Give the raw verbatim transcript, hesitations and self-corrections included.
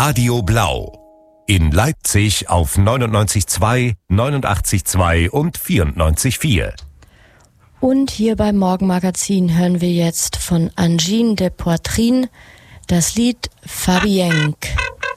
Radio Blau. In Leipzig auf neunundneunzig Komma zwei, neunundachtzig Komma zwei und vierundneunzig Komma vier. Und hier beim Morgenmagazin hören wir jetzt von Angine de Poitrine das Lied Fabienque.